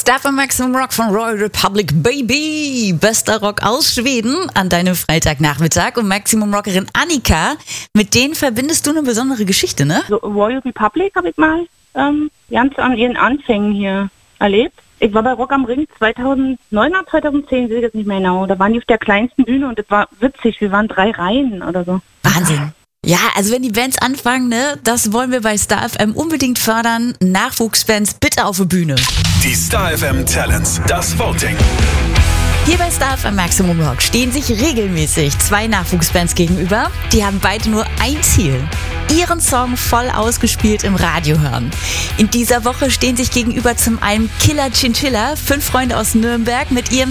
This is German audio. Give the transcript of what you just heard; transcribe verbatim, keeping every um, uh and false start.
Stuff am Maximum Rock von Royal Republic, Baby! Bester Rock aus Schweden an deinem Freitagnachmittag. Und Maximum Rockerin Annika, mit denen verbindest du eine besondere Geschichte, ne? So, Royal Republic habe ich mal ähm, ganz an ihren Anfängen hier erlebt. Ich war bei Rock am Ring zweitausendneun oder zweitausendzehn, sehe ich jetzt nicht mehr genau. Da waren die auf der kleinsten Bühne und das war witzig. Wir waren drei Reihen oder so. Wahnsinn. Ja, also wenn die Bands anfangen, ne, das wollen wir bei Star F M unbedingt fördern. Nachwuchsbands bitte auf die Bühne. Die Star F M Talents, das Voting. Hier bei Star F M Maximum Rock stehen sich regelmäßig zwei Nachwuchsbands gegenüber. Die haben beide nur ein Ziel: ihren Song voll ausgespielt im Radio hören. In dieser Woche stehen sich gegenüber zum einen Killer Chinchilla, fünf Freunde aus Nürnberg, mit ihrem